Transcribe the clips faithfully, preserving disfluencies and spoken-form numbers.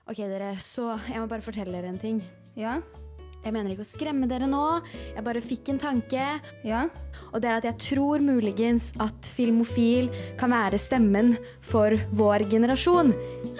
Ok, dere, så jeg må bare fortelle dere en ting. Ja? Jeg mener ikke å skremme dere nå. Jeg bare fikk en tanke. Ja? Og det er at jeg tror muligens at Filmofil kan være stemmen for vår generasjon.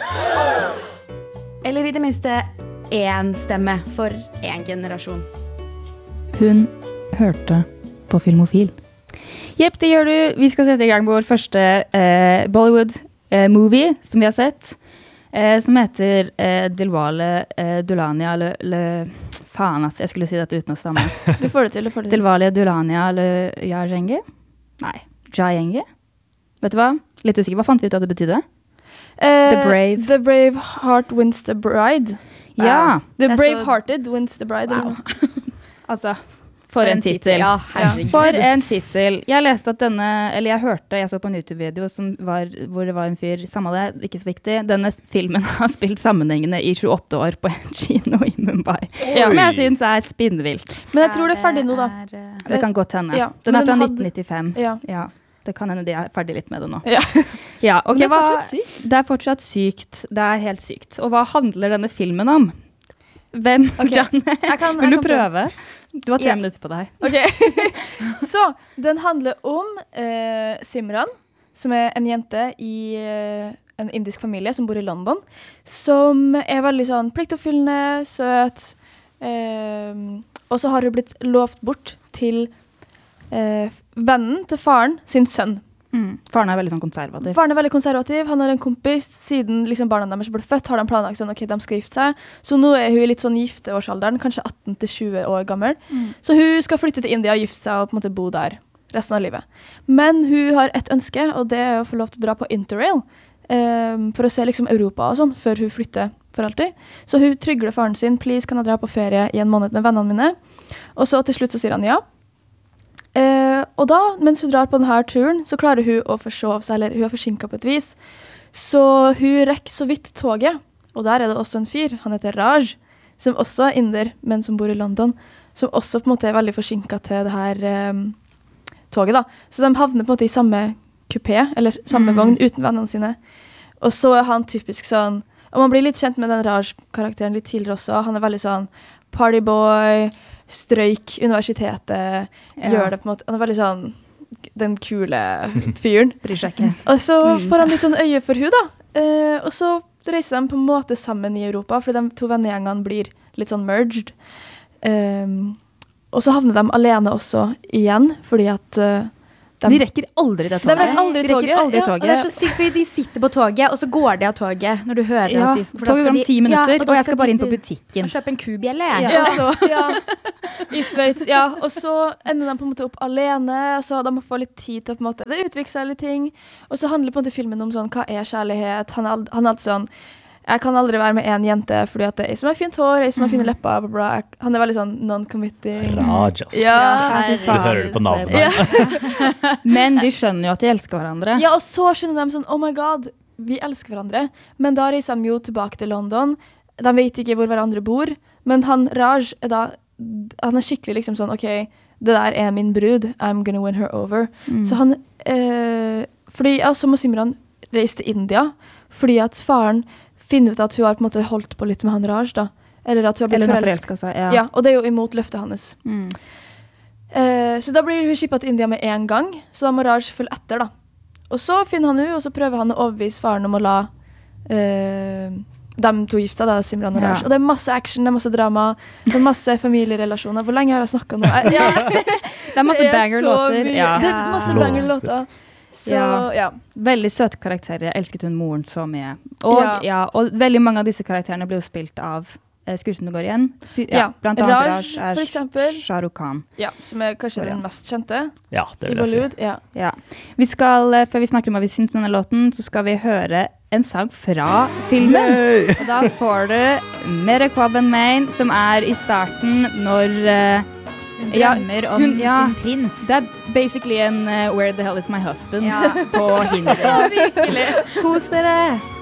Eller i det minste én stemme for én generasjon. Hun hørte på Filmofil. Jepp, det gjør du. Vi skal sette i gang vår første eh, Bollywood-movie eh, som vi har sett. Eh, som heter eh, Dilwale eh, Dulhania le, le... Faen, altså. Jeg skulle si dette uten å stamme. Du får det til, du får det til. Dilwale Dulhania le Jajenge? Nei, Jayenge? Vet du hva? Litt usikker. Hva fant vi ut av det betydde? Uh, The Brave. The Brave Heart Wins the Bride. Ja. Uh, the så... Brave Hearted Wins the Bride. Wow. Altså, for, for en, en titel. Ja, herregud. For en titel. Jeg leste at denne, eller jeg hørte, jeg så på en YouTube-video som var, hvor det var en fyr, samme det, ikke så viktig, denne filmen har spilt sammenhengende i tjueåtte år på en kino i Mumbai. Ja. Som jeg synes er spinnvilt. Men jeg tror det er ferdig nå da. Det kan godt hende. Ja. Den er fra den nitten nittifem. Ja. Ja. Det kan henne de er ferdig litt med det nå. Ja. Ja, okay, det er fortsatt sykt. Hva, det er fortsatt sykt. Det er helt sykt. Og hva handler denne filmen om? Hvem, okay. Janne? Jeg kan, Vil jeg du prøve? Du har tre yeah. minutter på deg. Ok. Så, den handler om eh, Simran, som er en jente i eh, en indisk familie som bor i London, som er veldig sånn pliktoppfyllende, søt, eh, og så har hun blitt lovt bort til eh, vennen til faren, sin sønn. Mm. Faren er veldig sånn konservativ. Faren er veldig konservativ. Han har en kompis. Siden liksom barna deres ble født, har de planlagt sånn, ok, de skal gifte seg. Så nå er hun i litt sånn gifteårsalderen, kanskje atten til tjue år gammel. Mm. Så hun skal flytte til India og gifte seg og på en måte bo der resten av livet. Men hun har et ønske, og det er å få lov til å dra på Interrail um, for å se liksom Europa og sånn, før hun flytter for alltid. Så hun trygler faren sin, please, kan jeg dra på ferie i en måned med vennene mine? Og så til slutt så sier han ja. Uh, og da, mens hun drar på denne turen, så klarer hun å forsove seg, eller hun er forsinket på et vis. Så hun rekker så vidt toget, og der er det også en fyr, han heter Raj, som også er inder, men som bor i London, som også på en måte er veldig forsinket til det her um, toget da. Så de havner på en måte i samme kupé, eller samme mm. vogn, uten vennene sine. Og så er han typisk sånn, og man blir litt kjent med den Raj-karakteren litt tidligere også, han er veldig sånn partyboy, strøyk, universitetet, ja. Gjør det på en måte, han er veldig sånn den kule fyren. Bryr seg ikke. Og så får han litt sånn øye for hun da, uh, og så reiser de på en måte sammen i Europa, fordi de to vennegjengene blir litt sånn merged. Um, og så havner de alene også igjen, fordi at uh, de, de rekker aldri det toget. De rekker aldri de toget. Rekker aldri ja, toget. Og det er så sykt, fordi de sitter på toget, og så går de av toget når du hører ja, at de... For toget går om ti minutter, ja, og, og jeg skal bare inn på butikken. Og kjøpe en kubjelle. Ja, ja, så, ja. I Sveits, ja. Og så ender de på en måte opp alene, og så de må få litt tid til på en måte, det utvikler seg litt ting, og så handler på en måte filmen om sånn, hva er kjærlighet? Han er, ald- han er alltid sånn, jeg kan aldri være med en jente, fordi at det er ei som har fint hår, ei som har fine lepper, bla bla. Han er veldig sånn non-committing. Raj, altså. Ja. Du hører det på navnet. Ja. Men de skjønner jo at de elsker hverandre. Ja, og så skjønner de sånn, oh my god, vi elsker hverandre. Men da reiser de jo tilbake til London. De vet ikke hvor hverandre bor. Men han, Raj, er da, han er skikkelig liksom sånn, ok, det der er min brud, I'm gonna win her over. Mm. Så han, eh, fordi, ja, så må Simran reise til India, fordi at faren finner ut at hun har på en måte holdt på litt med han Raj da. Eller at hun har blitt Eller forelsket. seg, ja. Ja, og det er jo imot løftet hans. Mm. Eh, så da blir hun skippet til India med en gang, så da må Raj følge etter da. Og så finner han henne, og så prøver han å overbevise faren om å la eh, dem to gifte seg da, Simran og Raj. Ja. Og det er masse action, det er masse drama, det er masse familierelasjoner. Hvor lenge har jeg snakket nå? Ja. Det er masse banger-låter. Ja. Det er masse banger-låter. Så, ja. ja. Veldig søte karakterer. Jeg elsket hun moren så mye. Og, ja. Ja, og veldig mange av disse karakterene ble jo spilt av eh, skuespillerne går igjen. Sp- ja, ja. Blant annet Raj, Raj er for eksempel. Shah Rukh Khan. Ja, som er kanskje Sorry. den mest kjente. Ja, det vil I jeg si. Bollywood. Ja. Ja. Vi skal, eh, før vi snakker om hva vi synes om denne låten, så skal vi høre en sang fra filmen. Yay! Og da får du Mere Kwab and Main, som er i starten når... Eh, Hun drømmer ja, om hun, ja, sin prins. Det er basically en uh, Where the hell is my husband Ja. på hindi. Ja, virkelig. Kos dere!